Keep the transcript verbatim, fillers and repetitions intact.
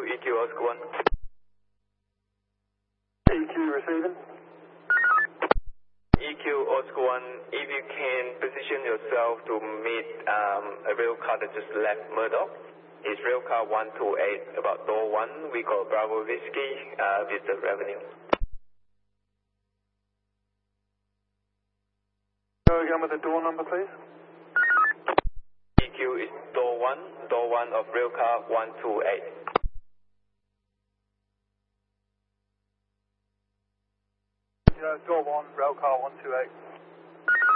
E Q Oscar one. E Q receiving. E Q Oscar one, if you can position yourself to meet um, a rail car that just left Murdoch. It's rail car one two eight, about door one. We call Bravo Whiskey uh, with the revenue. Go again with the door number, please. E Q is door one, door one of rail car one two eight. Yeah, door one, rail car one two eight.